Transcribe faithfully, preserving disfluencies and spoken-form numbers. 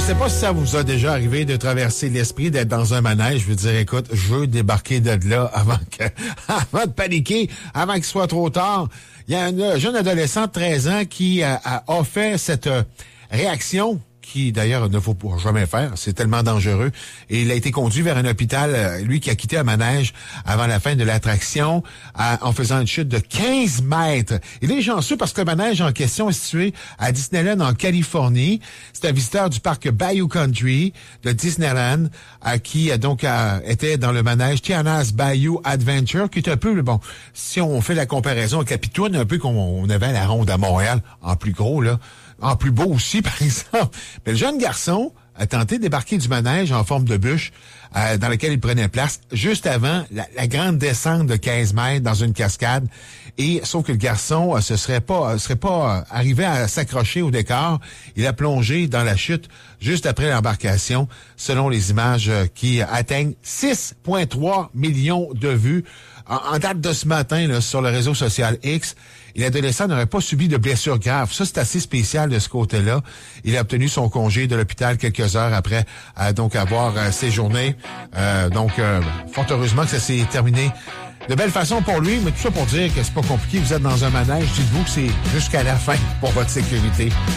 sais pas si ça vous a déjà arrivé de traverser l'esprit d'être dans un manège. Je veux dire, écoute, je veux débarquer de là avant que, avant de paniquer, avant qu'il soit trop tard. Il y a un jeune adolescent de treize ans qui a, a, a fait cette euh, réaction qui, d'ailleurs, ne faut pas jamais faire. C'est tellement dangereux. Et il a été conduit vers un hôpital, euh, lui qui a quitté un manège avant la fin de l'attraction, à, en faisant une chute de quinze mètres. Il est chanceux parce que le manège en question est situé à Disneyland, en Californie. C'est un visiteur du parc Bayou Country de Disneyland euh, qui a donc euh, était dans le manège Tiana's Bayou Adventure, qui est un peu, bon, si on fait la comparaison avec la pitouane, un peu comme on avait à la ronde à Montréal, en plus gros, là. En plus beau aussi, par exemple. Mais le jeune garçon a tenté de débarquer du manège en forme de bûche euh, dans lequel il prenait place juste avant la, la grande descente de quinze mètres dans une cascade. Et sauf que le garçon euh, se serait pas euh, serait pas euh, arrivé à s'accrocher au décor. Il a plongé dans la chute juste après l'embarcation, selon les images euh, qui atteignent six virgule trois millions de vues en, en date de ce matin là, sur le réseau social X. Et l'adolescent n'aurait pas subi de blessures graves. Ça, c'est assez spécial de ce côté-là. Il a obtenu son congé de l'hôpital quelques heures après euh, donc avoir euh, séjourné. Euh, donc, euh, fort heureusement que ça s'est terminé de belle façon pour lui. Mais tout ça pour dire que c'est pas compliqué. Vous êtes dans un manège. Dites-vous que c'est jusqu'à la fin pour votre sécurité.